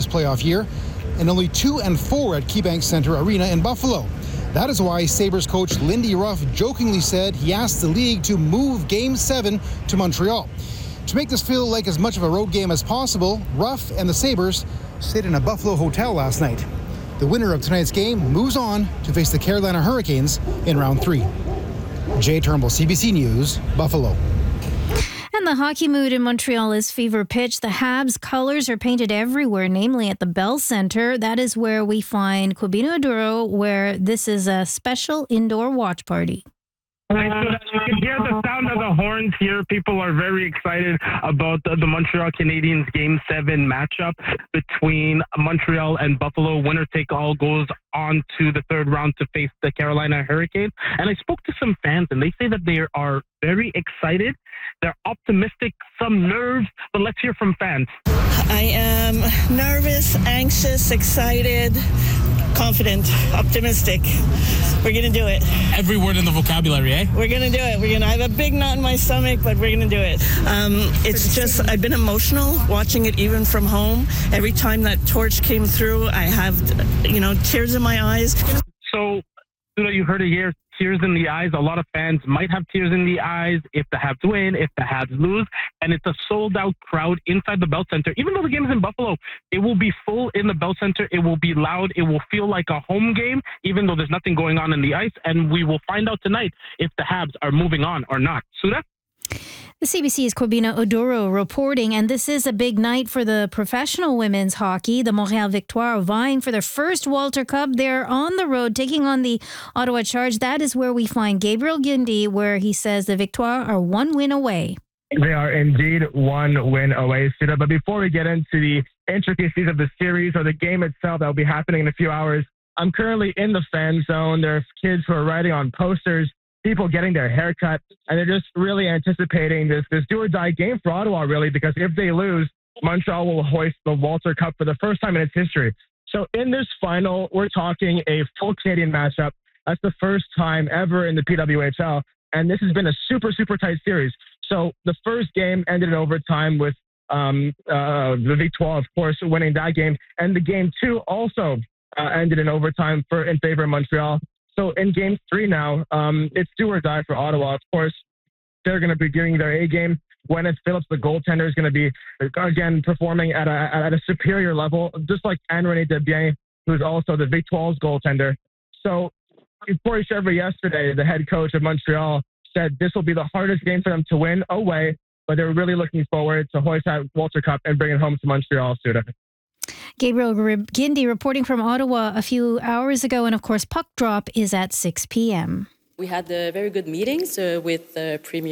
playoff year, and only 2 and 4 at KeyBank Center Arena in Buffalo. That is why Sabres coach Lindy Ruff jokingly said he asked the league to move Game 7 to Montreal. To make this feel like as much of a road game as possible, Ruff and the Sabres stayed in a Buffalo hotel last night. The winner of tonight's game moves on to face the Carolina Hurricanes in round 3. Jay Turnbull, CBC News, Buffalo. And the hockey mood in Montreal is fever pitch. The Habs colors are painted everywhere, namely at the Bell Centre. That is where we find Corbino Aduro, where this is a special indoor watch party. You can hear the sound of the horns here. People are very excited about the Montreal Canadiens Game 7 matchup between Montreal and Buffalo. Winner take all goes on to the third round to face the Carolina Hurricanes. And I spoke to some fans, and they say that they are very excited. They're optimistic, some nerves, but let's hear from fans. I am nervous, anxious, excited, confident, optimistic. We're going to do it. Every word in the vocabulary, eh? We're going to do it. I have a big knot in my stomach, but we're going to do it. It's just, I've been emotional watching it even from home. Every time that torch came through, I have, tears in my eyes. So, you heard it here. Tears in the eyes. A lot of fans might have tears in the eyes if the Habs win, if the Habs lose, and it's a sold-out crowd inside the Bell Center. Even though the game is in Buffalo, it will be full in the Bell Center. It will be loud. It will feel like a home game, even though there's nothing going on in the ice, and we will find out tonight if the Habs are moving on or not. Suda? The CBC's Corbina Oduro reporting, and this is a big night for the professional women's hockey. The Montréal Victoire are vying for their first Walter Cup. They're on the road taking on the Ottawa Charge. That is where we find Gabriel Guindy, where he says the Victoire are 1 win away. They are indeed 1 win away, Suda. But before we get into the intricacies of the series or the game itself that will be happening in a few hours, I'm currently in the fan zone. There's kids who are writing on posters, people getting their hair cut, and they're just really anticipating this do-or-die game for Ottawa, really, because if they lose, Montreal will hoist the Walter Cup for the first time in its history. So in this final, we're talking a full Canadian matchup. That's the first time ever in the PWHL, and this has been a super, super tight series. So the first game ended in overtime with the Victoire, of course, winning that game, and the game 2 also ended in overtime in favor of Montreal. So in Game 3 now, it's do or die for Ottawa. Of course, they're going to be giving their A game. Gwyneth Phillips, the goaltender, is going to be, again, performing at a superior level, just like Anne-Renée Desbiens, who's also the Victoire's goaltender. So Corey Chevrier yesterday, the head coach of Montreal, said this will be the hardest game for them to win away, but they're really looking forward to hoist that Walter Cup and bring it home to Montreal, Suda. Gabriel Guindy reporting from Ottawa a few hours ago. And of course, Puck Drop is at 6 p.m. We had very good meetings with Prime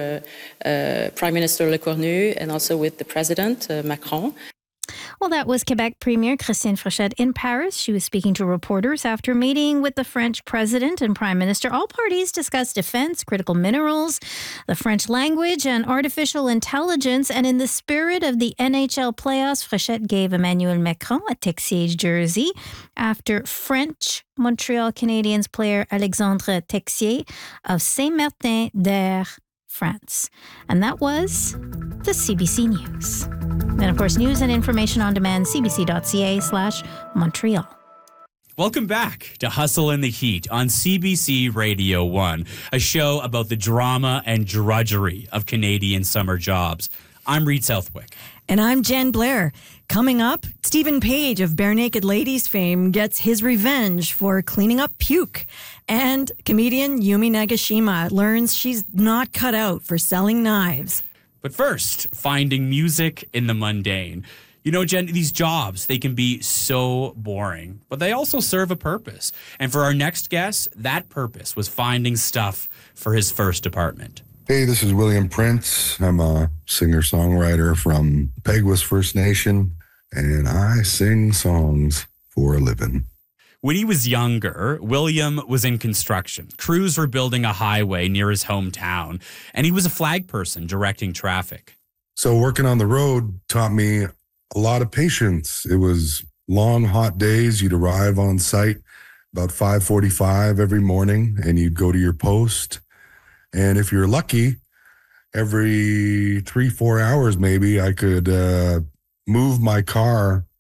Minister Lecornu and also with the President, Macron. Well, that was Quebec Premier Christine Fréchette in Paris. She was speaking to reporters after meeting with the French President and Prime Minister. All parties discussed defense, critical minerals, the French language, and artificial intelligence. And in the spirit of the NHL playoffs, Fréchette gave Emmanuel Macron a Texier jersey after French Montreal Canadiens player Alexandre Texier of Saint-Martin-d'Air, France. And that was the CBC News. And of course, news and information on demand, cbc.ca/Montreal. Welcome back to Hustle in the Heat on CBC Radio 1, a show about the drama and drudgery of Canadian summer jobs. I'm Reed Southwick. And I'm Jen Blair. Coming up, Stephen Page of Bare Naked Ladies fame gets his revenge for cleaning up puke. And comedian Yumi Nagashima learns she's not cut out for selling knives. But first, finding music in the mundane. You know, Jen, these jobs, they can be so boring, but they also serve a purpose. And for our next guest, that purpose was finding stuff for his first apartment. Hey, this is William Prince. I'm a singer-songwriter from Peguis First Nation, and I sing songs for a living. When he was younger, William was in construction. Crews were building a highway near his hometown, and he was a flag person directing traffic. So working on the road taught me a lot of patience. It was long, hot days. You'd arrive on site about 5:45 every morning, and you'd go to your post. And if you're lucky, every 3-4 hours maybe, I could move my car